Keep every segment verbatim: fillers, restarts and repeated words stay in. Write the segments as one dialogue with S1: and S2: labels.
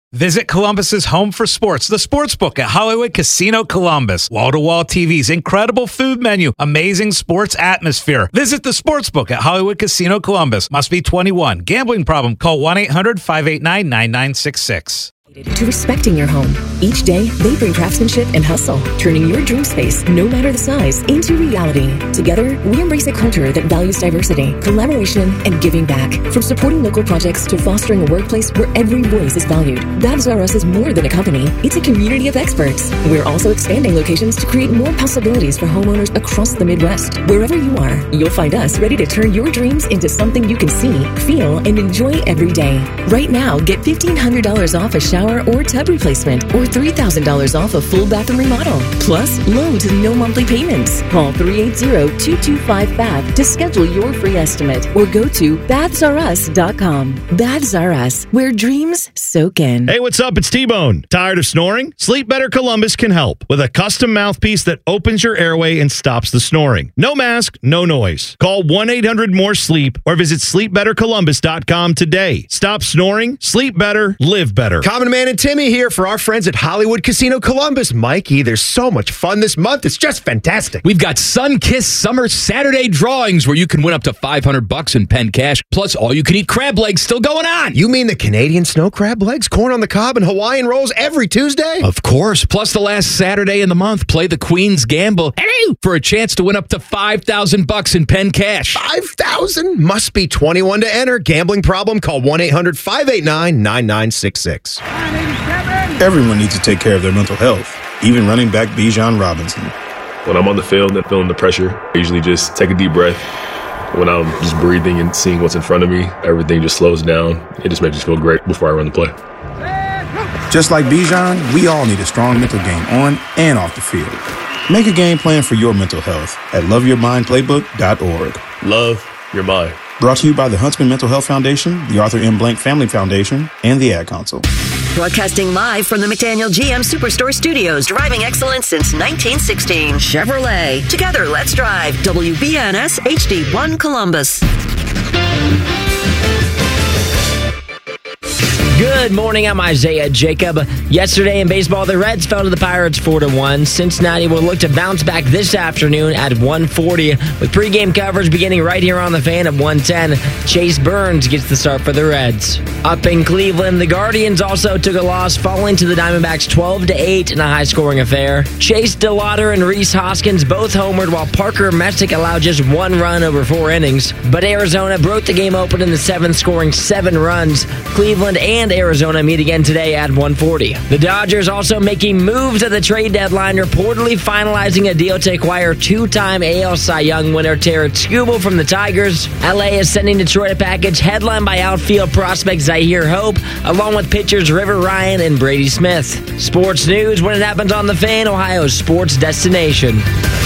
S1: Visit Columbus's home for sports, the Sportsbook at Hollywood Casino Columbus. Wall-to-wall T Vs, incredible food menu, amazing sports atmosphere. Visit the Sportsbook at Hollywood Casino Columbus. Must be twenty-one. Gambling problem? Call one eight hundred five eight nine nine nine six six.
S2: To respecting your home. Each day, they bring craftsmanship and hustle, turning your dream space, no matter the size, into reality. Together, we embrace a culture that values diversity, collaboration, and giving back. From supporting local projects to fostering a workplace where every voice is valued. Babs R Us is more than a company. It's a community of experts. We're also expanding locations to create more possibilities for homeowners across the Midwest. Wherever you are, you'll find us ready to turn your dreams into something you can see, feel, and enjoy every day. Right now, get fifteen hundred dollars off a shower or tub replacement, or three thousand dollars off a full bathroom remodel. Plus, low to no monthly payments. Call three eight zero, two two five, B A T H to schedule your free estimate, or go to baths r us dot com. Baths R Us, where dreams soak in.
S3: Hey, what's up? It's T-Bone. Tired of snoring? Sleep Better Columbus can help with a custom mouthpiece that opens your airway and stops the snoring. No mask, no noise. Call one eight hundred more sleep or visit sleep better columbus dot com today. Stop snoring, sleep better, live better.
S4: Common Man and Timmy here for our friends at Hollywood Casino Columbus. Mikey, there's so much fun this month. It's just fantastic.
S5: We've got Sun-Kissed Summer Saturday drawings where you can win up to five hundred bucks in pen cash, plus all you can eat crab legs still going on.
S4: You mean the Canadian snow crab legs, corn on the cob, and Hawaiian rolls every Tuesday?
S5: Of course. Plus the last Saturday in the month, play the Queen's Gamble for a chance to win up to five thousand bucks in pen cash.
S4: five thousand? Must be twenty-one to enter. Gambling problem? Call one eight hundred five eight nine nine nine six six.
S6: Everyone needs to take care of their mental health, even running back Bijan Robinson.
S7: When I'm on the field and feeling the pressure, I usually just take a deep breath. When I'm just breathing and seeing what's in front of me, everything just slows down. It just makes me feel great before I run the play.
S6: Just like Bijan, we all need a strong mental game on and off the field. Make a game plan for your mental health at love your mind playbook dot org.
S7: Love your mind.
S6: Brought to you by the Huntsman Mental Health Foundation, the Arthur M. Blank Family Foundation, and the Ad Council.
S8: Broadcasting live from the McDaniel G M Superstore Studios, driving excellence since nineteen sixteen. Chevrolet. Together, let's drive. W B N S H D one Columbus.
S9: Good morning, I'm Isaiah Jacob. Yesterday in baseball, the Reds fell to the Pirates four to one. Cincinnati will look to bounce back this afternoon at one forty, with pregame coverage beginning right here on the Fan at one ten. Chase Burns gets the start for the Reds. Up in Cleveland, the Guardians also took a loss, falling to the Diamondbacks twelve to eight in a high-scoring affair. Chase DeLauder and Rhys Hoskins both homered, while Parker Messick allowed just one run over four innings. But Arizona broke the game open in the seventh, scoring seven runs. Cleveland and Arizona meet again today at one forty. The Dodgers also making moves at the trade deadline, reportedly finalizing a deal to acquire two-time A L Cy Young winner Tarik Skubal from the Tigers. L A is sending Detroit a package headlined by outfield prospect Zahir Hope, along with pitchers River Ryan and Brady Smith. Sports news when it happens on the Fan, Ohio's sports destination.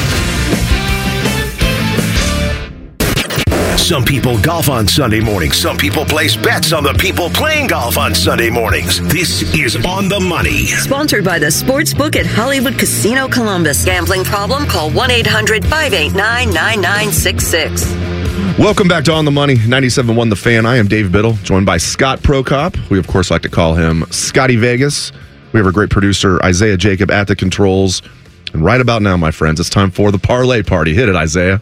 S10: Some people golf on Sunday mornings. Some people place bets on the people playing golf on Sunday mornings. This is On the Money.
S8: Sponsored by the Sportsbook at Hollywood Casino Columbus. Gambling problem? Call one eight hundred five eight nine nine nine six six.
S3: Welcome back to On the Money, ninety-seven point one The Fan. I am Dave Biddle, joined by Scott Prokop. We, of course, like to call him Scotty Vegas. We have our great producer, Isaiah Jacob, at the controls. And right about now, my friends, it's time for the Parlay Party. Hit it, Isaiah.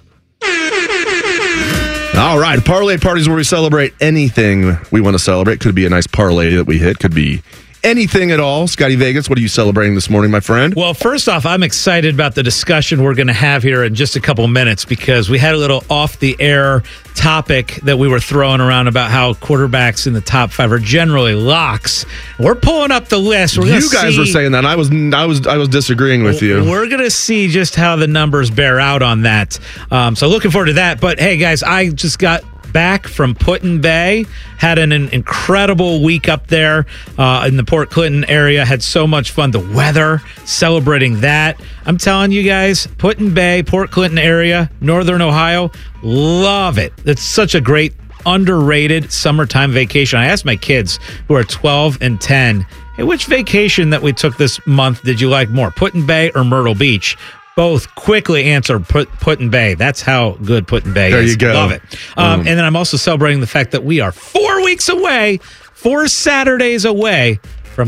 S3: All right, parlay parties where we celebrate anything we want to celebrate. Could be a nice parlay that we hit. Could be anything at all. Scotty Vegas, what are you celebrating this morning, my friend?
S1: Well, first off, I'm excited about the discussion we're going to have here in just a couple minutes, because we had a little off-the-air topic that we were throwing around about how quarterbacks in the top five are generally locks. We're pulling up the list. We're
S3: you guys see, were saying that. I was I was I was disagreeing with you.
S1: We're going to see just how the numbers bear out on that. Um, so looking forward to that. But hey, guys, I just got back from Put-in-Bay. Had an, an incredible week up there uh, in the Port Clinton area. Had so much fun. The weather, celebrating that. I'm telling you guys, Put-in-Bay, Port Clinton area, Northern Ohio, love it. It's such a great, underrated summertime vacation. I asked my kids, who are twelve and ten, hey, which vacation that we took this month did you like more, Put-in-Bay or Myrtle Beach? Both quickly answered Put Put-in-Bay. That's how good Put-in-Bay
S3: there
S1: is.
S3: There you go.
S1: Love it. Um, mm. And then I'm also celebrating the fact that we are four weeks away, four Saturdays away